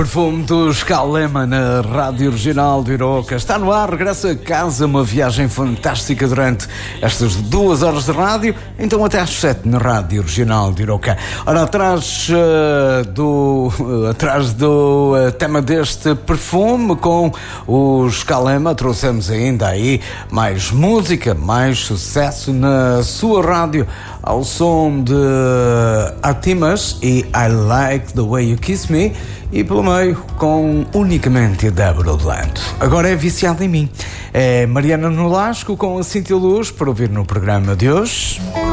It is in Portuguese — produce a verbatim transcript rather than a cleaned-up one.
Perfume dos Calema na Rádio Regional de Iroca. Está no ar, regressa a casa, uma viagem fantástica durante estas duas horas de rádio, então até às sete na Rádio Regional de Iroca. Ora, atrás uh, do, uh, atrás do uh, tema deste perfume com os Calema, trouxemos ainda aí mais música, mais sucesso na sua rádio, ao som de Artemis e I Like the Way You Kiss Me, e pelo meio com unicamente Débora Blanco. Agora é Viciada em Mim. É Mariana Nolasco com a Cintia Luz para ouvir no programa de hoje.